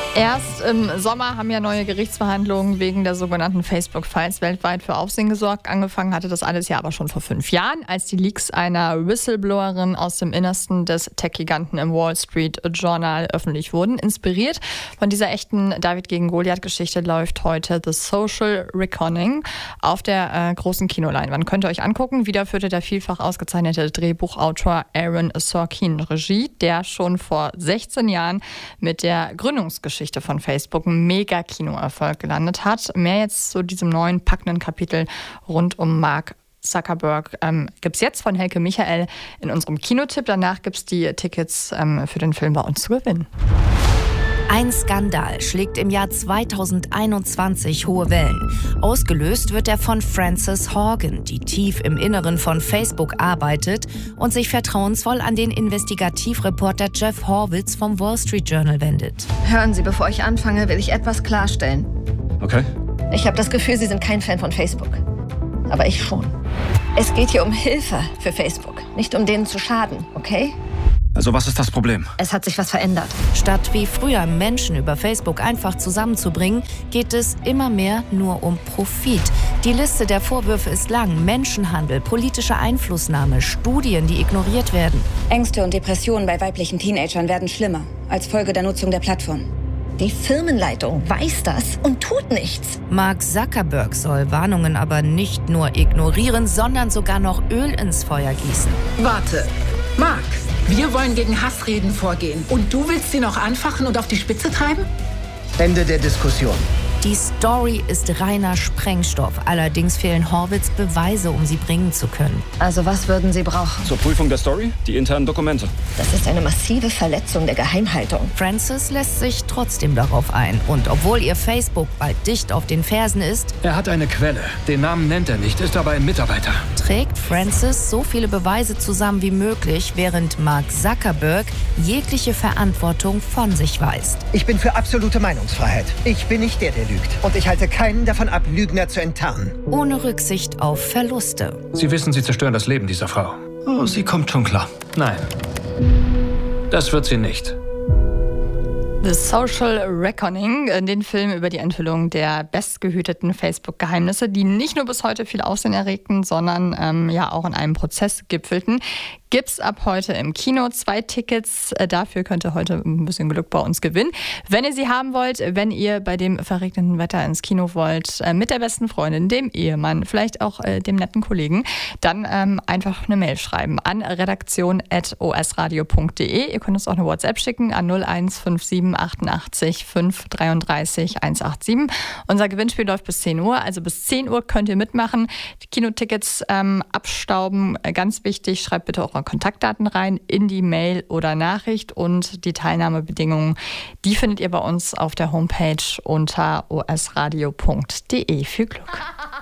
Erst im Sommer haben ja neue Gerichtsverhandlungen wegen der sogenannten Facebook-Files weltweit für Aufsehen gesorgt. Angefangen hatte das alles ja aber schon vor 5 Jahren, als die Leaks einer Whistleblowerin aus dem Innersten des Tech-Giganten im Wall Street Journal öffentlich wurden. Inspiriert von dieser echten David gegen Goliath-Geschichte läuft heute The Social Reckoning auf der großen Kinoleinwand. Könnt ihr euch angucken. Wieder führte der vielfach ausgezeichnete Drehbuchautor Aaron Sorkin Regie, der schon vor 16 Jahren mit der Gründungsgeschichte von Facebook einen Mega-Kinoerfolg gelandet hat. Mehr jetzt zu diesem neuen packenden Kapitel rund um Mark Zuckerberg gibt es jetzt von Helke Michael in unserem Kinotipp. Danach gibt es die Tickets für den Film bei uns zu gewinnen. Ein Skandal schlägt im Jahr 2021 hohe Wellen. Ausgelöst wird er von Frances Haugen, die tief im Inneren von Facebook arbeitet und sich vertrauensvoll an den Investigativreporter Jeff Horwitz vom Wall Street Journal wendet. Hören Sie, bevor ich anfange, will ich etwas klarstellen. Okay. Ich habe das Gefühl, Sie sind kein Fan von Facebook. Aber ich schon. Es geht hier um Hilfe für Facebook, nicht um denen zu schaden, okay? Also was ist das Problem? Es hat sich was verändert. Statt wie früher Menschen über Facebook einfach zusammenzubringen, geht es immer mehr nur um Profit. Die Liste der Vorwürfe ist lang. Menschenhandel, politische Einflussnahme, Studien, die ignoriert werden. Ängste und Depressionen bei weiblichen Teenagern werden schlimmer als Folge der Nutzung der Plattform. Die Firmenleitung weiß das und tut nichts. Mark Zuckerberg soll Warnungen aber nicht nur ignorieren, sondern sogar noch Öl ins Feuer gießen. Warte, Mark, wir wollen gegen Hassreden vorgehen. Und du willst sie noch anfachen und auf die Spitze treiben? Ende der Diskussion. Die Story ist reiner Sprengstoff. Allerdings fehlen Horwitz Beweise, um sie bringen zu können. Also was würden Sie brauchen? Zur Prüfung der Story? Die internen Dokumente. Das ist eine massive Verletzung der Geheimhaltung. Frances lässt sich trotzdem darauf ein. Und obwohl ihr Facebook bald dicht auf den Fersen ist, Er hat eine Quelle. Den Namen nennt er nicht, ist aber ein Mitarbeiter. trägt Frances so viele Beweise zusammen wie möglich, während Mark Zuckerberg jegliche Verantwortung von sich weist. Ich bin für absolute Meinungsfreiheit. Ich bin nicht der lügt. Und ich halte keinen davon ab, Lügner zu enttarnen. Ohne Rücksicht auf Verluste. Sie wissen, Sie zerstören das Leben dieser Frau. Oh, sie kommt schon klar. Nein. Das wird sie nicht. The Social Reckoning, den Film über die Enthüllung der bestgehüteten Facebook-Geheimnisse, die nicht nur bis heute viel Aufsehen erregten, sondern ja auch in einem Prozess gipfelten, gibt's ab heute im Kino 2 Tickets. Dafür könnt ihr heute ein bisschen Glück bei uns gewinnen. Wenn ihr sie haben wollt, wenn ihr bei dem verregneten Wetter ins Kino wollt, mit der besten Freundin, dem Ehemann, vielleicht auch dem netten Kollegen, dann einfach eine Mail schreiben an redaktion@osradio.de. Ihr könnt uns auch eine WhatsApp schicken an 0157 88 533 187. Unser Gewinnspiel läuft bis 10 Uhr, also bis 10 Uhr könnt ihr mitmachen. Die Kinotickets abstauben, ganz wichtig, schreibt bitte eure Kontaktdaten rein in die Mail oder Nachricht und die Teilnahmebedingungen, die findet ihr bei uns auf der Homepage unter osradio.de. Viel Glück!